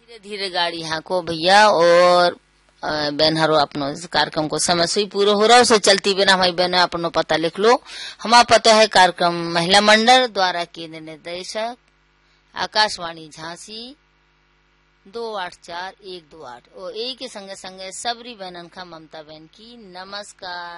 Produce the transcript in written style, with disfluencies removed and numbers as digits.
धीरे धीरे गाड़ी हाँको भैया। और बहन हरो अपनो इस कार्यक्रम को समय से ही पूरा हो रहा है, चलती बिना हमारी बहन अपनो पता लिख लो। हमारा पता है कार्यक्रम महिला मंडल द्वारा केंद्र निर्देशक आकाशवाणी झांसी 284128। और यही के संगे संगे सबरी बहनन का ममता बहन की नमस्कार।